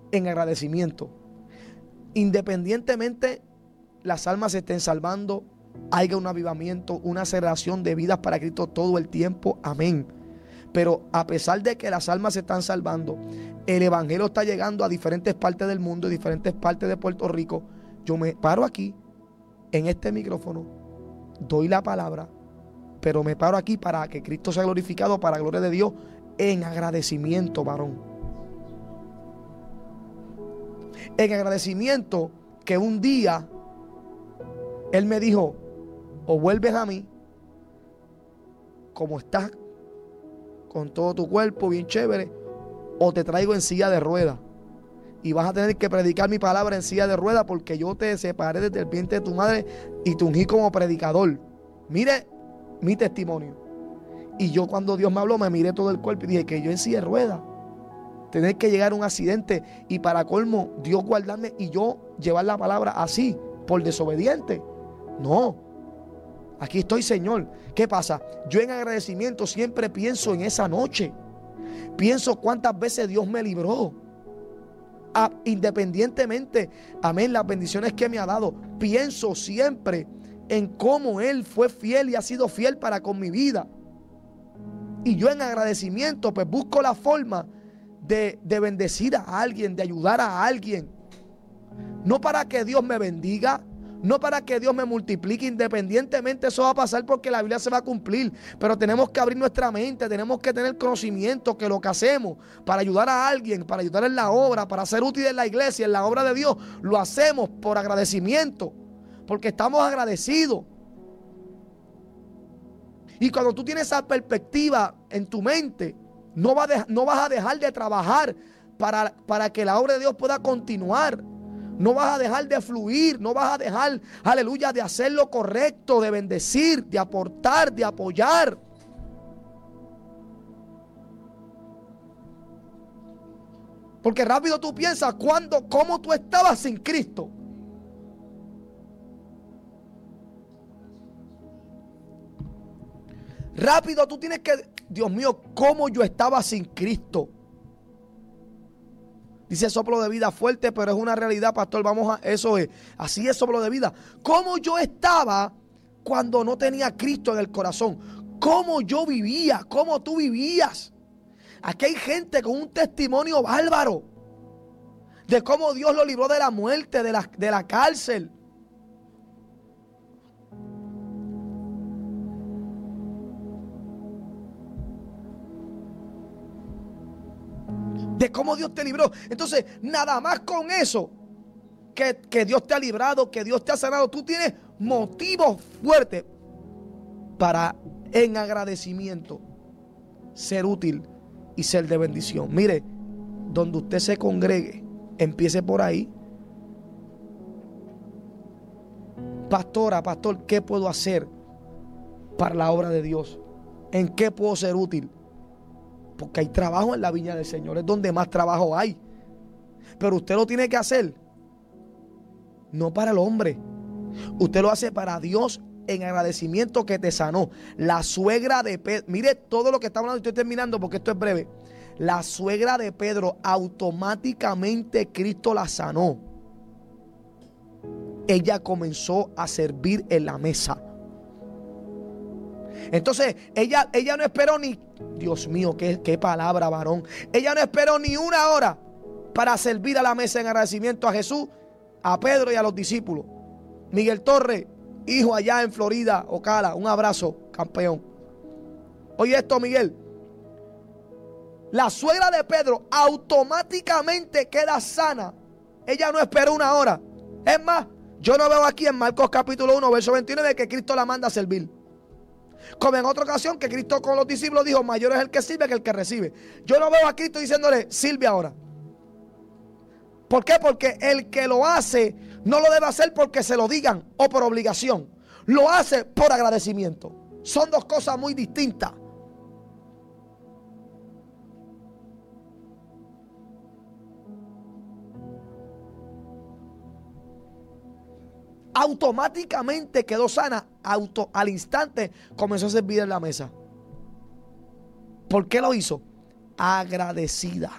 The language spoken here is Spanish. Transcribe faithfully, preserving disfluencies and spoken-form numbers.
en agradecimiento. Independientemente las almas se estén salvando, haya un avivamiento, una aceleración de vidas para Cristo todo el tiempo. Amén. Pero a pesar de que las almas se están salvando, el evangelio está llegando a diferentes partes del mundo, diferentes partes de Puerto Rico. Yo me paro aquí, en este micrófono, doy la palabra, pero me paro aquí para que Cristo sea glorificado, para la gloria de Dios, en agradecimiento, varón. En agradecimiento que un día Él me dijo: o vuelves a mí como estás, con todo tu cuerpo bien chévere, o te traigo en silla de ruedas y vas a tener que predicar mi palabra en silla de ruedas, porque yo te separé desde el vientre de tu madre y te ungí como predicador. Mire mi testimonio. Y yo, cuando Dios me habló, me miré todo el cuerpo y dije: que yo en silla de ruedas, tener que llegar a un accidente y para colmo Dios guardarme y yo llevar la palabra así por desobediente. No, aquí estoy, Señor. ¿Qué pasa? Yo en agradecimiento siempre pienso en esa noche. Pienso cuántas veces Dios me libró. Ah, independientemente, amén, las bendiciones que me ha dado. Pienso siempre en cómo Él fue fiel y ha sido fiel para con mi vida. Y yo en agradecimiento pues busco la forma de, de bendecir a alguien, de ayudar a alguien. No para que Dios me bendiga, no para que Dios me multiplique. Independientemente, eso va a pasar porque la Biblia se va a cumplir. Pero tenemos que abrir nuestra mente, tenemos que tener conocimiento que lo que hacemos para ayudar a alguien, para ayudar en la obra, para ser útil en la iglesia, en la obra de Dios, lo hacemos por agradecimiento, porque estamos agradecidos. Y cuando tú tienes esa perspectiva en tu mente, no, va de, no vas a dejar de trabajar para, para que la obra de Dios pueda continuar. No vas a dejar de fluir, no vas a dejar, aleluya, de hacer lo correcto, de bendecir, de aportar, de apoyar. Porque rápido tú piensas cuando, cómo tú estabas sin Cristo. Rápido tú tienes que, Dios mío, cómo yo estaba sin Cristo. Dice soplo de vida fuerte, pero es una realidad, pastor. Vamos a, eso es, así es soplo de vida. ¿Cómo yo estaba cuando no tenía Cristo en el corazón? ¿Cómo yo vivía? ¿Cómo tú vivías? Aquí hay gente con un testimonio bárbaro de cómo Dios lo libró de la muerte, de la, de la cárcel. De cómo Dios te libró. Entonces, nada más con eso, que, que Dios te ha librado, que Dios te ha sanado, tú tienes motivos fuertes para, en agradecimiento, ser útil y ser de bendición. Mire, donde usted se congregue, empiece por ahí. Pastora, pastor, ¿qué puedo hacer para la obra de Dios? ¿En qué puedo ser útil? Porque hay trabajo en la viña del Señor, es donde más trabajo hay. Pero usted lo tiene que hacer, no para el hombre. Usted lo hace para Dios en agradecimiento que te sanó. La suegra de Pedro, mire todo lo que estamos hablando, estoy terminando porque esto es breve. La suegra de Pedro, automáticamente Cristo la sanó. Ella comenzó a servir en la mesa. Entonces, ella, ella no esperó ni, Dios mío, qué, qué palabra, varón. Ella no esperó ni una hora para servir a la mesa en agradecimiento a Jesús, a Pedro y a los discípulos. Miguel Torres, hijo allá en Florida, Ocala, un abrazo, campeón. Oye esto, Miguel. La suegra de Pedro automáticamente queda sana. Ella no esperó una hora. Es más, yo no veo aquí en Marcos capítulo uno, verso veintinueve, que Cristo la manda a servir. Como en otra ocasión que Cristo con los discípulos dijo: mayor es el que sirve que el que recibe. Yo no veo a Cristo diciéndole: sirve ahora. ¿Por qué? Porque el que lo hace no lo debe hacer porque se lo digan o por obligación. Lo hace por agradecimiento. Son dos cosas muy distintas. Automáticamente quedó sana, auto, al instante comenzó a servir en la mesa. ¿Por qué lo hizo? Agradecida.